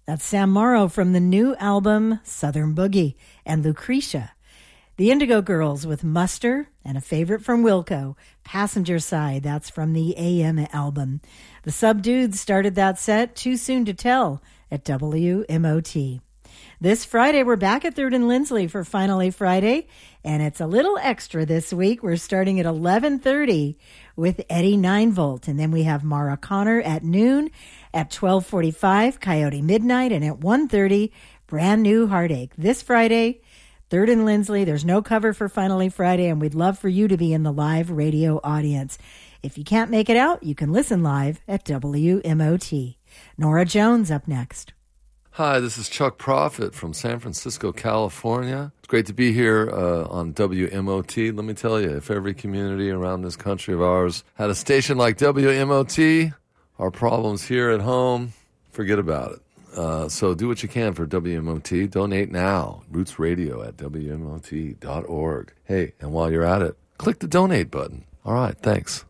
That's Sam Morrow from the new album Southern Boogie, and Lucretia. The Indigo Girls with Muster, and a favorite from Wilco, Passenger Side. That's from the AM album. The Subdudes started that set, Too Soon to Tell, at WMOT. This Friday, we're back at 3rd and Lindsley for Finally Friday, and it's a little extra this week. We're starting at 11:30 with Eddie 9-Volt, and then we have Mara Connor at noon, at 12:45, Coyote Midnight, and at 1:30, Brand New Heartache. This Friday, 3rd and Lindsley. There's no cover for Finally Friday, and we'd love for you to be in the live radio audience. If you can't make it out, you can listen live at WMOT. Nora Jones up next. Hi, this is Chuck Prophet from San Francisco, California. It's great to be here on WMOT. Let me tell you, if every community around this country of ours had a station like WMOT, our problems here at home, forget about it. So do what you can for WMOT. Donate now. Roots Radio at WMOT.org. Hey, and while you're at it, click the donate button. All right, thanks.